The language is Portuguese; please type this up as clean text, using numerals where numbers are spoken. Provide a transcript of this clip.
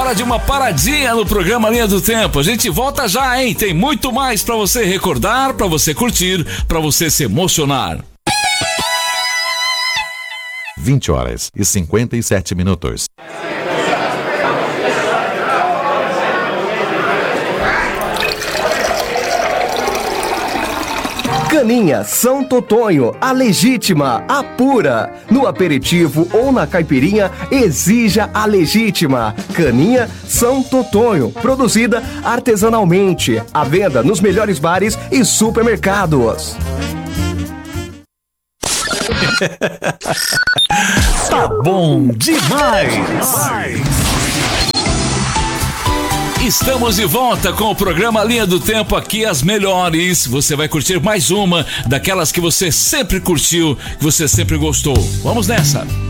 hora de uma paradinha no programa Linha do Tempo. A gente volta já, hein? Tem muito mais pra você recordar, pra você curtir, pra você se emocionar. 20h57. Caninha São Totonho, a legítima, a pura. No aperitivo ou na caipirinha, exija a legítima. Caninha São Totonho, produzida artesanalmente. À venda nos melhores bares e supermercados. Tá bom demais! Estamos de volta com o programa Linha do Tempo, aqui as melhores. Você vai curtir mais uma daquelas que você sempre curtiu, que você sempre gostou. Vamos nessa!